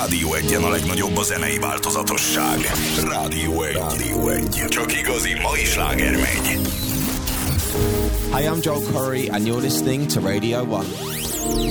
Rádió Egyen a legnagyobb a zenei változatosság. Rádió Egy. Csak igazi mai sláger megy. Hi, I'm Joel Curry and you're listening to Radio 1.